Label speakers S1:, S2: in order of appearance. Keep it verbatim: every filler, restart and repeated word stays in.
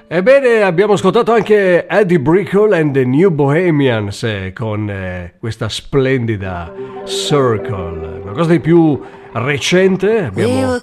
S1: Ebbene, abbiamo ascoltato anche Eddie Brickell and the New Bohemians eh, con eh, questa splendida Circle, una cosa di più recente. Abbiamo